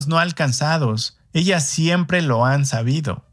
no alcanzados, ellas siempre lo han sabido.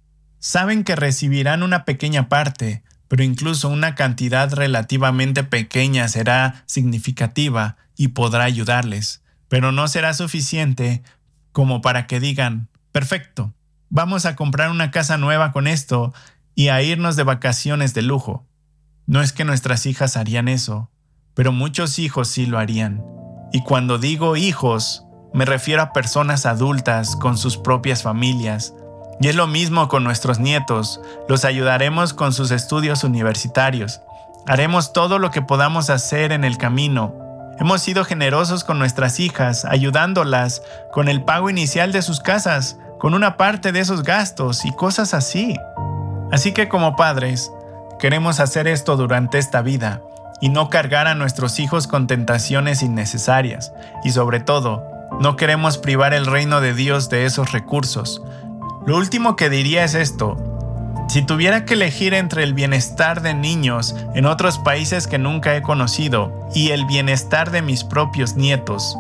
Saben que recibirán una pequeña parte, pero incluso una cantidad relativamente pequeña será significativa y podrá ayudarles, pero no será suficiente como para que digan, perfecto, vamos a comprar una casa nueva con esto y a irnos de vacaciones de lujo. No es que nuestras hijas harían eso, pero muchos hijos sí lo harían. Y cuando digo hijos, me refiero a personas adultas con sus propias familias. Y es lo mismo con nuestros nietos. Los ayudaremos con sus estudios universitarios. Haremos todo lo que podamos hacer en el camino. Hemos sido generosos con nuestras hijas, ayudándolas con el pago inicial de sus casas, con una parte de esos gastos y cosas así. Así que como padres, queremos hacer esto durante esta vida y no cargar a nuestros hijos con tentaciones innecesarias. Y sobre todo, no queremos privar el reino de Dios de esos recursos. Lo último que diría es esto. Si tuviera que elegir entre el bienestar de niños en otros países que nunca he conocido y el bienestar de mis propios nietos,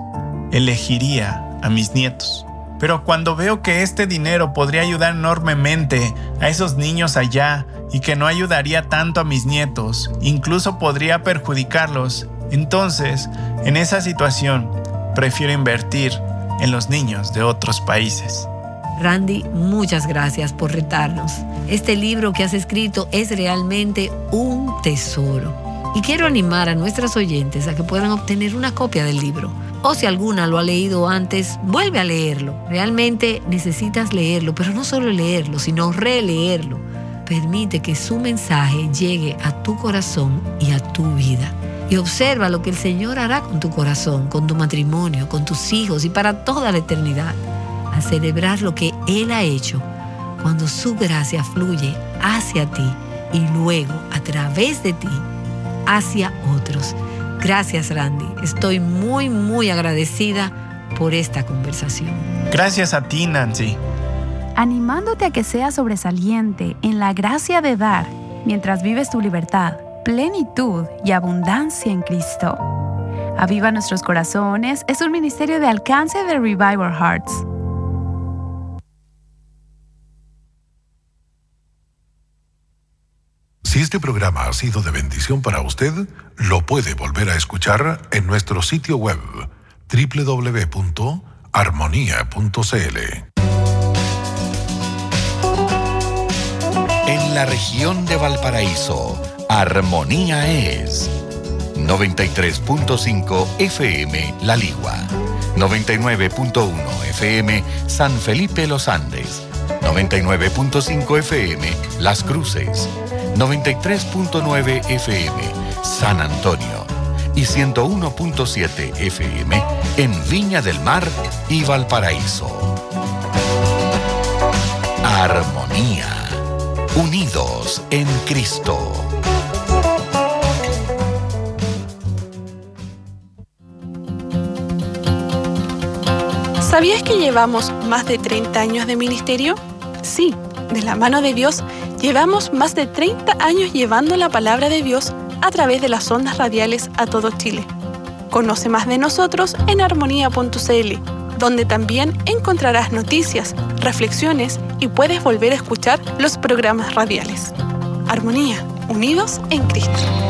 elegiría a mis nietos. Pero cuando veo que este dinero podría ayudar enormemente a esos niños allá y que no ayudaría tanto a mis nietos, incluso podría perjudicarlos, entonces, en esa situación, prefiero invertir en los niños de otros países. Randy, muchas gracias por retarnos. Este libro que has escrito es realmente un tesoro. Y quiero animar a nuestros oyentes a que puedan obtener una copia del libro. O si alguna lo ha leído antes, vuelve a leerlo. Realmente necesitas leerlo, pero no solo leerlo, sino releerlo. Permite que su mensaje llegue a tu corazón y a tu vida. Y observa lo que el Señor hará con tu corazón, con tu matrimonio, con tus hijos y para toda la eternidad. A celebrar lo que Él ha hecho cuando su gracia fluye hacia ti y luego a través de ti hacia otros. Gracias, Randy. Estoy muy, muy agradecida por esta conversación. Gracias a ti, Nancy. Animándote a que seas sobresaliente en la gracia de dar mientras vives tu libertad, plenitud y abundancia en Cristo. Aviva Nuestros Corazones es un ministerio de alcance de Revival Hearts. Si este programa ha sido de bendición para usted, lo puede volver a escuchar en nuestro sitio web www.armonia.cl. En la región de Valparaíso, Armonía es 93.5 FM La Ligua, 99.1 FM San Felipe Los Andes, 99.5 FM Las Cruces, 93.9 FM San Antonio y 101.7 FM en Viña del Mar y Valparaíso. Armonía, unidos en Cristo. ¿Sabías que llevamos más de 30 años de ministerio? Sí, de la mano de Dios, llevamos más de 30 años llevando la palabra de Dios a través de las ondas radiales a todo Chile. Conoce más de nosotros en armonía.cl, donde también encontrarás noticias, reflexiones y puedes volver a escuchar los programas radiales. Armonía, unidos en Cristo.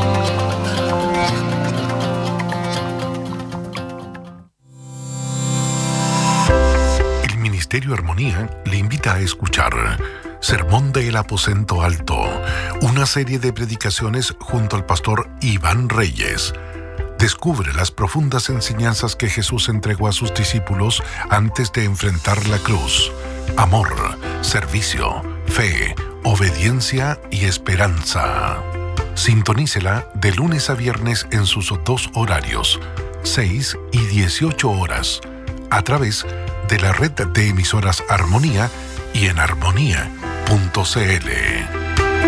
El Ministerio Armonía le invita a escuchar Sermón del Aposento Alto, una serie de predicaciones junto al pastor Iván Reyes. Descubre las profundas enseñanzas que Jesús entregó a sus discípulos antes de enfrentar la cruz. Amor, servicio, fe, obediencia y esperanza. Sintonícela de lunes a viernes en sus dos horarios, 6 y 18 horas, a través de la red de emisoras Armonía y en armonía.cl.